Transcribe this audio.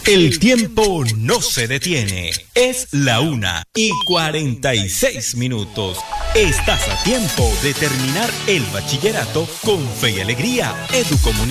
El tiempo no se detiene. Es la 1:46. Estás a tiempo de terminar el bachillerato con fe y alegría. Educomunicación.